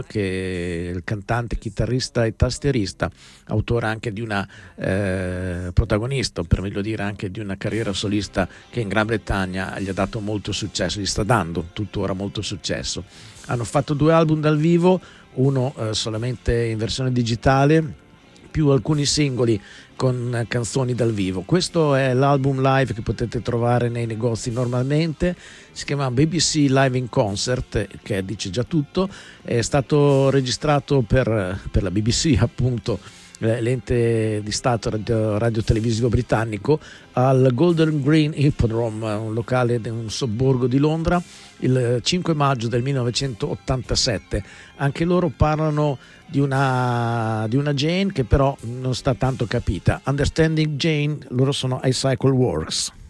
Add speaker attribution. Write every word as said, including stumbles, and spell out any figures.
Speaker 1: che è il cantante, chitarrista e tastierista, autore anche di una eh, protagonista, o per meglio dire anche di una carriera solista che in Gran Bretagna gli ha dato molto successo, gli sta dando tuttora molto successo. Hanno fatto due album dal vivo, uno eh, solamente in versione digitale, più alcuni singoli con canzoni dal vivo. Questo è l'album live che potete trovare nei negozi normalmente, si chiama B B C Live in Concert, che dice già tutto. È stato registrato per, per la B B C, appunto, l'ente di Stato radio, radio televisivo britannico, al Golden Green Hippodrome, un locale di un sobborgo di Londra, il cinque maggio del millenovecentottantasette. Anche loro parlano di una, di una Jane che però non sta tanto capita. Understanding Jane, loro sono I Cycle Works.